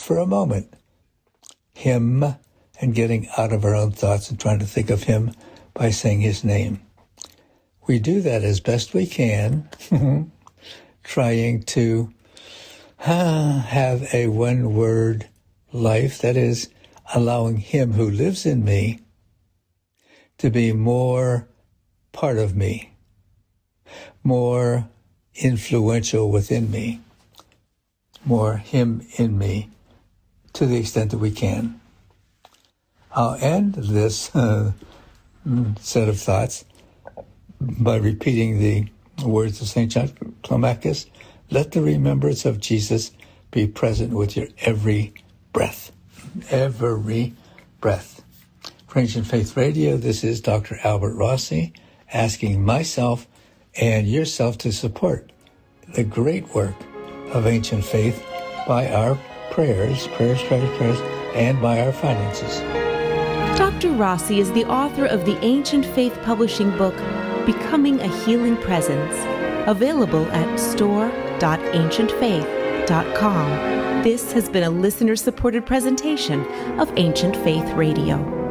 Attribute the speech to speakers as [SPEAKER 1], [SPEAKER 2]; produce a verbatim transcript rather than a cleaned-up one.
[SPEAKER 1] for a moment, him, and getting out of our own thoughts and trying to think of him by saying his name. We do that as best we can, trying to uh, have a one-word life, that is, allowing him who lives in me to be more part of me, more influential within me, more him in me, to the extent that we can. I'll end this uh, set of thoughts by repeating the words of Saint John Climacus: let the remembrance of Jesus be present with your every breath. Every breath. For Ancient Faith Radio, this is Doctor Albert Rossi asking myself and yourself to support the great work of Ancient Faith by our prayers, prayers, prayers, prayers, and by our finances.
[SPEAKER 2] Doctor Rossi is the author of the Ancient Faith publishing book, Becoming a Healing Presence, available at store dot ancient faith dot com. This has been a listener-supported presentation of Ancient Faith Radio.